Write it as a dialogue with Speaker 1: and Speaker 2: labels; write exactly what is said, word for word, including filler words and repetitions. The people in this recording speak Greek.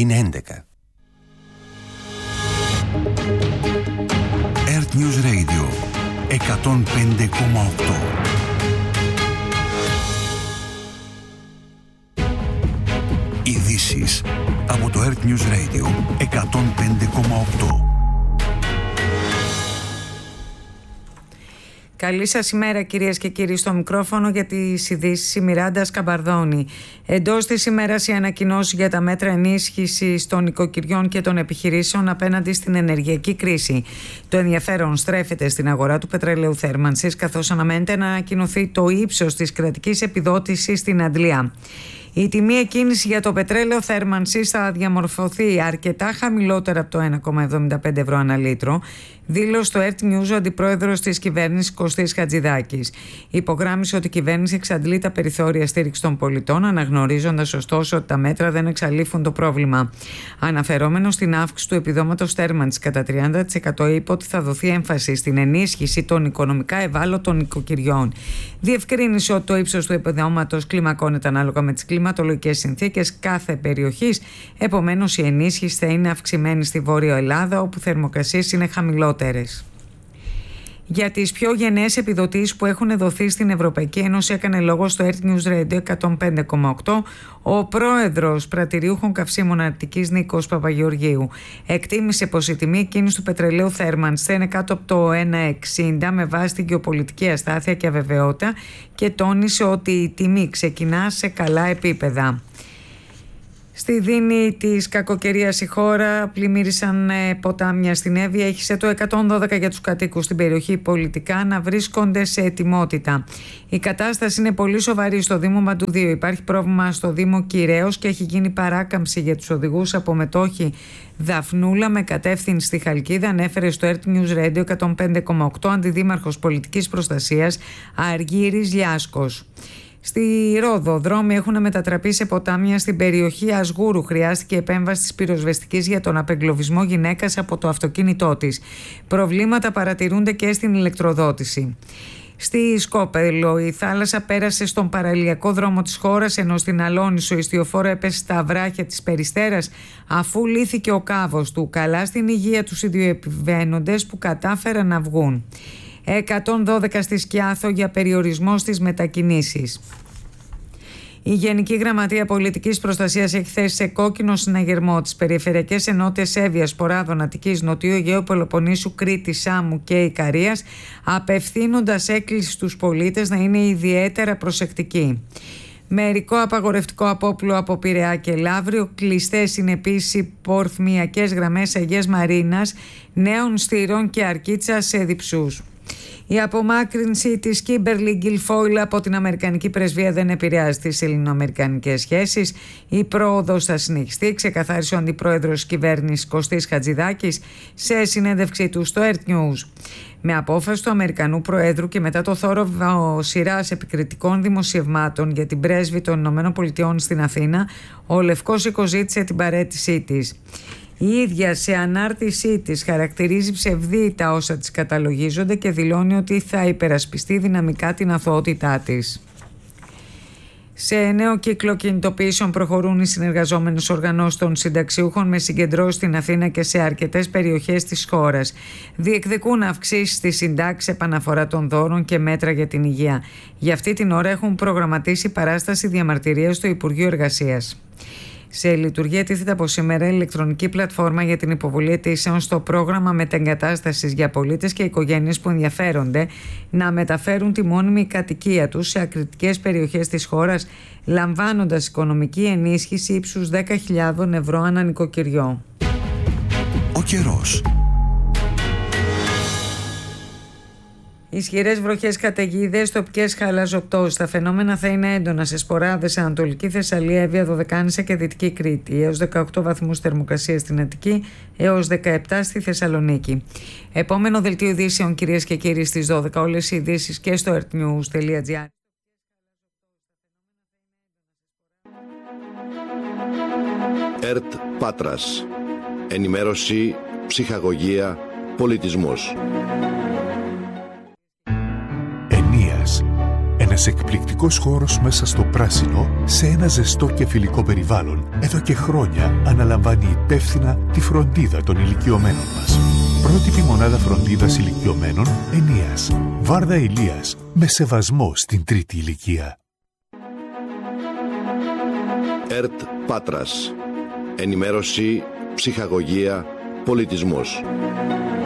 Speaker 1: Είναι έντεκα. Earth News Radio εκατόν πέντε κόμμα οκτώ. Ειδήσεις από το Earth News Radio εκατόν πέντε κόμμα οκτώ.
Speaker 2: Καλή σας ημέρα κυρίες και κύριοι, στο μικρόφωνο για τις ειδήσεις η Μιράντα Σκαμπαρδόνη. Εντός της ημέρας η ανακοινώση για τα μέτρα ενίσχυσης των οικοκυριών και των επιχειρήσεων απέναντι στην ενεργειακή κρίση. Το ενδιαφέρον στρέφεται στην αγορά του πετρελαίου θέρμανσης, καθώς αναμένεται να ανακοινωθεί το ύψος της κρατικής επιδότησης στην Αντλία. Η τιμή εκκίνηση για το πετρέλαιο θέρμανσης θα διαμορφωθεί αρκετά χαμηλότερα από το ένα κόμμα εβδομήντα πέντε ευρώ ανά λίτρο, δήλωσε στο Earth News ο αντιπρόεδρος της κυβέρνησης Κωστής Χατζηδάκης. Υπογράμμισε ότι η κυβέρνηση εξαντλεί τα περιθώρια στήριξη των πολιτών, αναγνωρίζοντας ωστόσο ότι τα μέτρα δεν εξαλείφουν το πρόβλημα. Αναφερόμενο στην αύξηση του επιδόματος θέρμανσης κατά τριάντα τοις εκατό, είπε ότι θα δοθεί έμφαση στην ενίσχυση των οικονομικά ευάλωτων οικοκυριών. Διευκρίνησε ότι το ύψος του επιδόματος κλιμακώνεται ανάλογα με τις κλιματολογικές συνθήκες κάθε περιοχής, επομένως η ενίσχυση θα είναι αυξημένη στη Βόρεια Ελλάδα, όπου θερμοκρασίες είναι χαμηλότερες. Για τις πιο γενναίες επιδοτήσεις που έχουν δοθεί στην Ευρωπαϊκή Ένωση έκανε λόγο στο Earth News Radio εκατόν πέντε κόμμα οκτώ ο πρόεδρος πρατηριούχων καυσίμων Αττικής Νίκος Παπαγεωργίου. Εκτίμησε πως η τιμή εκείνης του πετρελαίου θέρμανσης θα είναι κάτω από το ένα εξήντα με βάση την γεωπολιτική αστάθεια και αβεβαιότητα και τόνισε ότι η τιμή ξεκινά σε καλά επίπεδα. Στη δίνη της κακοκαιρίας η χώρα, πλημμύρισαν ποτάμια στην Εύβοια. Έχισε το εκατόν δώδεκα για τους κατοίκους στην περιοχή πολιτικά να βρίσκονται σε ετοιμότητα. Η κατάσταση είναι πολύ σοβαρή στο Δήμο Μαντουδίου. Υπάρχει πρόβλημα στο Δήμο Κυραίος και έχει γίνει παράκαμψη για τους οδηγούς από Μετόχη Δαφνούλα με κατεύθυνση στη Χαλκίδα, ανέφερε στο Earth News Radio εκατόν πέντε κόμμα οκτώ αντιδήμαρχος πολιτικής προστασίας Αργύρης Λιάσκος. Στη Ρόδο, δρόμοι έχουν μετατραπεί σε ποτάμια στην περιοχή Ασγούρου. Χρειάστηκε επέμβαση της πυροσβεστικής για τον απεγκλωβισμό γυναίκας από το αυτοκίνητό της. Προβλήματα παρατηρούνται και στην ηλεκτροδότηση. Στη Σκόπελο η θάλασσα πέρασε στον παραλιακό δρόμο της χώρας, ενώ στην Αλόνησο η ιστιοφόρο έπεσε στα βράχια της Περιστέρας αφού λύθηκε ο κάβος του. Καλά στην υγεία τους ιδιοεπιβαίνοντες που κατάφεραν να βγουν. εκατόν δώδεκα στη Σκιάθο για περιορισμό στις μετακινήσεις. Η Γενική Γραμματεία Πολιτικής Προστασίας έχει θέσει σε κόκκινο συναγερμό τις περιφερειακές ενότητες Εύβοιας, Ποράδων, Αττικής, Νοτιού Αιγαίου, Πελοποννήσου, Κρήτης, Σάμου και Ικαρίας, απευθύνοντας έκκληση στους πολίτες να είναι ιδιαίτερα προσεκτικοί. Μερικό απαγορευτικό απόπλου από Πειραιά και Λαύριο. Κλειστές είναι επίσης οι πορθμιακές γραμμές Αγίας Μαρίνας, Νέων Στήρων και Αρκίτσας σε Διψούς. Η απομάκρυνση της Κίμπερλι Γκιλφόιλ από την Αμερικανική Πρεσβεία δεν επηρεάζει τις ελληνοαμερικανικές σχέσεις. Η πρόοδος θα συνεχιστεί, ξεκαθάρισε ο αντιπρόεδρος της κυβέρνησης Κωστής Χατζηδάκης σε συνέντευξή του στο Earth News. Με απόφαση του Αμερικανού Προέδρου και μετά το θόρυβο σειράς επικριτικών δημοσιευμάτων για την πρέσβη των Ηνωμένων Πολιτειών στην Αθήνα, ο Λευκός Οίκος ζήτησε την παραίτησή της. Η ίδια σε ανάρτησή της χαρακτηρίζει ψευδή τα όσα της καταλογίζονται και δηλώνει ότι θα υπερασπιστεί δυναμικά την αθωότητά της. Σε νέο κύκλο κινητοποιήσεων προχωρούν οι συνεργαζόμενες οργανώσεις των συνταξιούχων με συγκεντρώσεις στην Αθήνα και σε αρκετές περιοχές της χώρας. Διεκδικούν αυξήσεις στις συντάξεις, επαναφορά των δώρων και μέτρα για την υγεία. Για αυτή την ώρα έχουν προγραμματίσει παράσταση διαμαρτυρίας στο Υπουργείο Εργασίας. Σε λειτουργία τίθεται από σήμερα η ηλεκτρονική πλατφόρμα για την υποβολή αιτήσεων στο πρόγραμμα μετεγκατάστασης για πολίτες και οικογένειες που ενδιαφέρονται να μεταφέρουν τη μόνιμη κατοικία τους σε ακριτικές περιοχές της χώρας, λαμβάνοντας οικονομική ενίσχυση ύψους δέκα χιλιάδες ευρώ ανά νοικοκυριό.
Speaker 1: Ο καιρός.
Speaker 2: Ισχυρές βροχές, καταιγίδες, τοπικές χαλαζοπτώσεις. Τα φαινόμενα θα είναι έντονα σε σποράδες σε Ανατολική Θεσσαλία, Εύβοια, Δωδεκάνησα και Δυτική Κρήτη. Έως δεκαοκτώ βαθμούς θερμοκρασία στην Αττική, έως δεκαεπτά στη Θεσσαλονίκη. Επόμενο δελτίο ειδήσεων, κυρίες και κύριοι, στις δώδεκα. Όλες οι ειδήσεις και στο earthnews τελεία gr.
Speaker 3: ΕΡΤ Πάτρας. Ενημέρωση, ψυχαγωγία, πολιτισμός.
Speaker 1: Ενίας, ένας
Speaker 4: Ένας εκπληκτικός χώρος μέσα στο πράσινο, σε ένα ζεστό και φιλικό περιβάλλον, εδώ και χρόνια αναλαμβάνει υπεύθυνα τη φροντίδα των ηλικιωμένων μας. Πρότυπη μονάδα φροντίδας ηλικιωμένων Ενίας. Βάρδα Ηλίας, με σεβασμό στην τρίτη ηλικία.
Speaker 3: ΕΡΤ Πάτρας. Ενημέρωση, ψυχαγωγία, πολιτισμός.